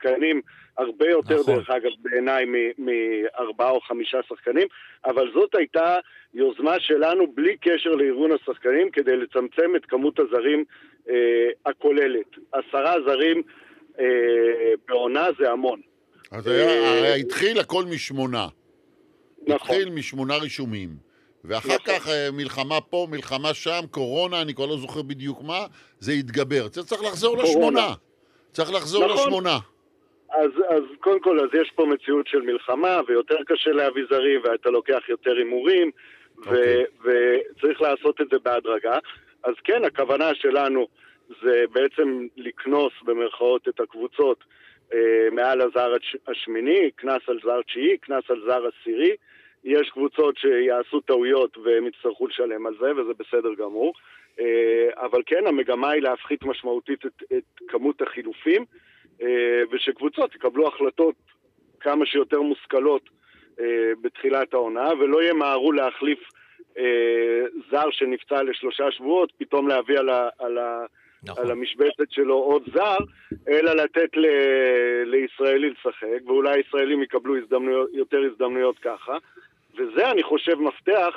שחקנים, הרבה יותר נכון. דרך אגב בעיניי מ4 או 5 שחקנים, אבל זאת הייתה יוזמה שלנו בלי קשר לארגון השחקנים, כדי לצמצם את כמות הזרים הכוללת. 10 זרים בעונה זה המון. אז היה התחיל הכל מ8. נכון. התחיל מ8 רישומים. ואחר כך מלחמה פה, מלחמה שם, קורונה, אני כבר לא זוכר בדיוק מה, זה יתגבר. צריך לחזור ל8. צריך לחזור ל8. אז קודם כל, אז יש פה מציאות של מלחמה, ויותר קשה להביא זרים, ואתה לוקח יותר הימורים, וצריך לעשות את זה בהדרגה. אז כן, הכוונה שלנו זה בעצם לקנוס במרכאות את הקבוצות מעל הזר השמיני, כנס על זר 9, כנס על זר 10. יש קבוצות שיעשו טעויות והם יצטרכו לשלם על זה, וזה בסדר גמור. אבל כן, המגמה היא להפחית משמעותית את כמות החילופים, ושקבוצות יקבלו החלטות כמה שיותר מושכלות בתחילת העונה, ולא ימהרו להחליף זר שנפצע ל3 שבועות, פתאום להביא על המשבצת שלו עוד זר, אלא לתת לישראלי לשחק, ואולי ישראלים יקבלו יותר הזדמנויות ככה, וזה אני חושב מפתח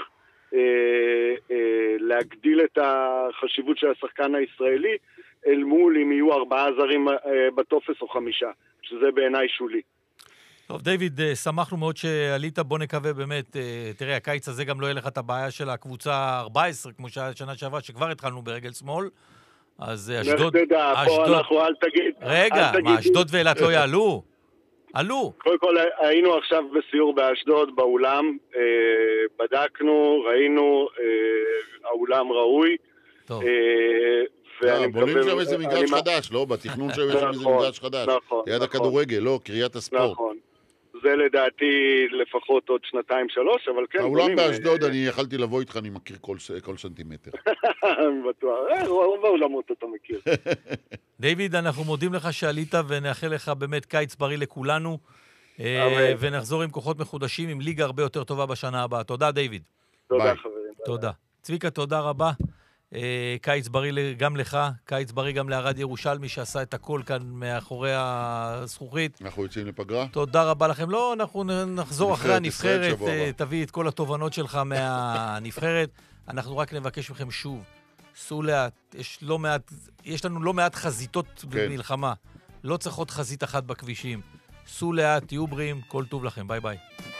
להגדיל את החשיבות של השחקן הישראלי, אל מול אם יהיו 4 זרים בטופס או 5, שזה בעיניי שולי. טוב, דיוויד, שמחנו מאוד שעלית, בוא נקווה באמת, תראה, הקיץ הזה גם לא יהיה לך את הבעיה של הקבוצה 14, כמו שהיה שנה שעברה, שכבר התחלנו ברגל שמאל, אז אשדוד... אל תגיד. רגע, מה, אשדוד ואילת לא יעלו? עלו. קודם כל, היינו עכשיו בסיור באשדוד, באולם, בדקנו, ראינו, האולם ראוי. טוב. בונים שם איזה מגרש חדש, לא? בתכנון שם איזה מגרש חדש. ליד הכדורגל, לא? קריית הספורט. נכון. זה לדעתי לפחות עוד 2-3, אבל כן... האולם באשדוד, אני יכלתי לבוא איתך, אני מכיר כל סנטימטר. בטוח, רוב האולמות אתה מכיר. דיוויד, אנחנו מודים לך שעלית ונאחל לך באמת קיץ בריא לכולנו, ונחזור עם כוחות מחודשים, עם ליגה הרבה יותר טובה בשנה הבאה. תודה, דיוויד. תודה, חברים. תודה. צביקה, תודה רבה. קיץ בריא גם לך, קיץ בריא גם לערד ירושלמי שעשה את הכל כאן מאחורי הזכוכית. אנחנו יוצאים לפגרה. תודה רבה לכם. לא, אנחנו נחזור אחרי הנבחרת, תביא את כל התובנות שלך מהנבחרת. אנחנו רק נבקש מכם שוב, סעו לאט, יש לנו לא מעט חזיתות במלחמה. לא צריך עוד חזית אחת בכבישים. סעו לאט, תהיו בריאים, כל טוב לכם, ביי ביי.